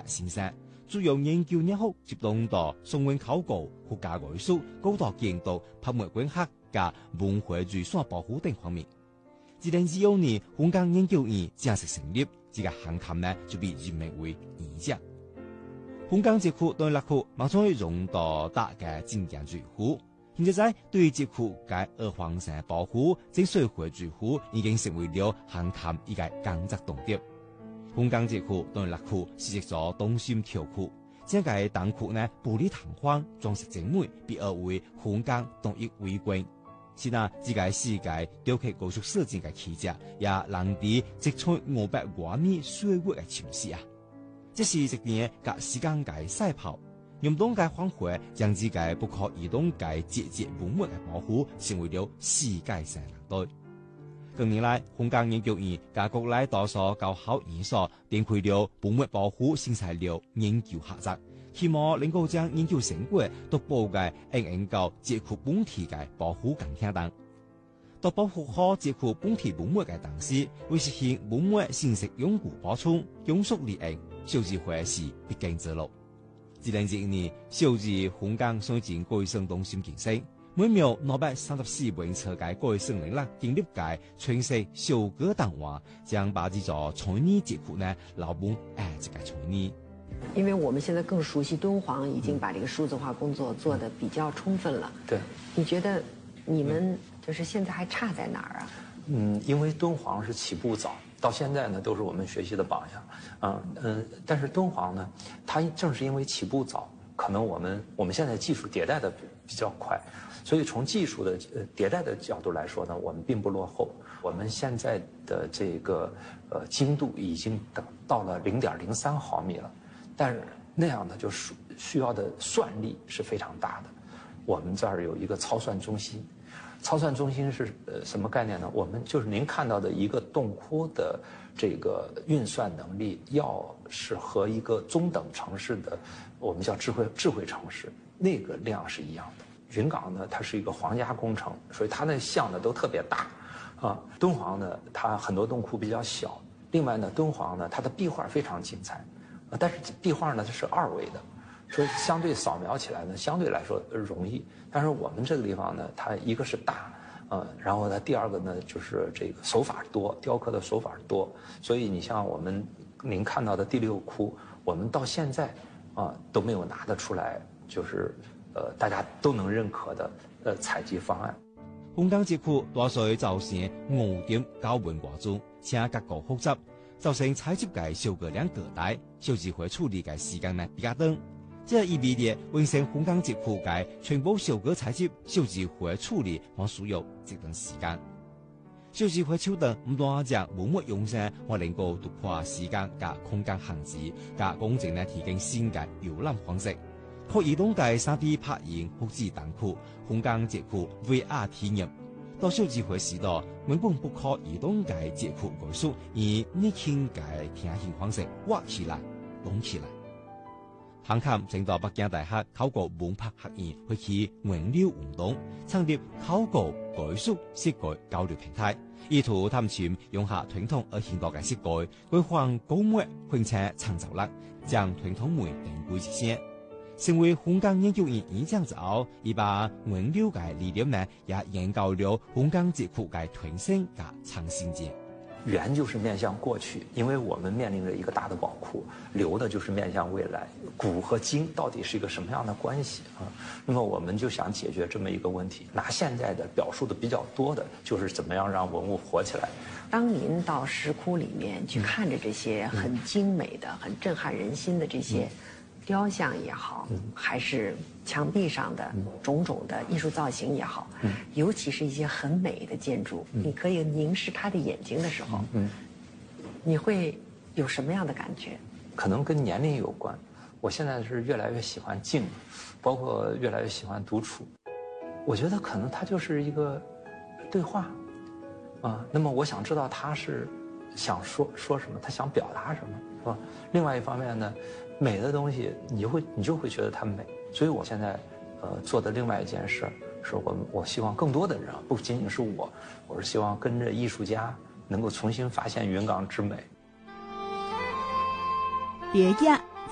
先生，主要研究科学集中到中文考古、客家藝術、高度建築、拍賣觀學加文化遺產保護等方面。2025年，香港研究院正式成立，這個項目呢就被任命為院長。香港節庫對立庫馬上用到大嘅經驗最好，現在對節庫嘅二黃山保護、整水會最好已經成為了項目一個工作重點。香港節庫對立庫是一座東線條庫，這個東庫呢玻璃彈簧裝飾精美，被譽為香港獨一無二。是那這個世界雕刻藝術設計嘅奇蹟，也難得積存500多米歲月嘅情史啊！這是一年甲時間嘅賽跑，用東嘅方法將這個不可移動嘅節節文物嘅保護成為了世界性難題。近年來，香港研究院加國內多所高校院所展開了文物保護新材料研究合作，希望能夠將研究成果獨步嘅研究節庫本體嘅保護工程等。到保護好節庫本體文物嘅同時，為實現文物信息永固保存、永續利用，小智會是必經之路。2021年，小智香港水晶國際中心競賽，每秒234名車界國際人啦，建立界全市小哥檔話，將把這座傳藝節庫呢老本這個傳藝。 因為我們現在更熟悉敦煌，已經把這個數字化工作做得比較充分了。 對， 你覺得你們就是現在還差在哪兒啊？ 因為敦煌是起步早，到現在呢都是我們學習的榜樣。但是敦煌呢，它正是因為起步早，可能我們現在技術迭代的比較快，所以從技術的迭代的角度來說呢，我們並不落後。我們現在的這個精度已經到了0.03毫米了。但是那樣呢，就是需要的算力是非常大的。我們這兒有一個超算中心，超算中心是什麼概念呢？我們就是您看到的一個洞窟的這個運算能力，要是和一個中等城市的，我們叫智慧城市，那個量是一樣的。雲崗呢，它是一個皇家工程，所以它那像呢都特別大啊。敦煌呢，它很多洞窟比較小。另外呢，敦煌呢，它的壁畫非常精彩。但是壁畫呢，它是2維的，所以相對掃描起來呢，相對來說容易。但是我們這個地方呢，它一個是大，然後它第二個呢，就是這個手法多，雕刻的手法多。所以你像您看到的第6窟，我們到現在都沒有拿得出來，就是大家都能認可的採集方案。 香港節庫大水造成5點9文掛鐘，且結構複雜。造成採集嘅收割量過大，小智會處理嘅時間呢比較長。這意味着完成香港節庫嘅全部收割採集，小智會處理還需要一段時間。小智會手段唔單將文物用上，還能夠突破時間加空間限制，加公正呢提供新嘅遊覽方式。可移動嘅3D 拍影複製檔庫，香港節庫 VR 體驗。到小智會時代，原本不可移動嘅節庫藝術，以年輕嘅聽形方式畫起來、動起來。項目正到北京大學考古文化學院開啟原料運動，成立考古藝術設計交流平台，意圖探尋融合傳統而現代嘅設計，規劃古物並且創造力，將傳統美定位一線。成為香港研究院院長之後，已把原料嘅理念呢，也研究了香港節庫嘅傳承和創新性。 圓就是面向過去，因為我們面臨着一個大的寶庫；流的就是面向未來，古和今到底是一個什麼樣的關係啊？那麼我們就想解決這麼一個問題，拿現在的表述的比較多的，就是怎麼樣讓文物活起來。 當您到石窟裡面去看着這些很精美的、很震撼人心的這些雕像也好，還是牆壁上的種種的藝術造型也好，尤其是一些很美的建築，你可以凝視他的眼睛的時候，你會有什麼樣的感覺？ 可能跟年齡有關。我現在是越來越喜歡靜，包括越來越喜歡獨處。我覺得可能它就是一個對話啊。那麼我想知道他是想說什麼，他想表達什麼，是吧？另外一方面呢，美的東西你就會覺得它美。所以我現在做的另外一件事是我希望更多的人，不僅僅是我是希望跟着藝術家能夠重新發現雲崗之美。 第一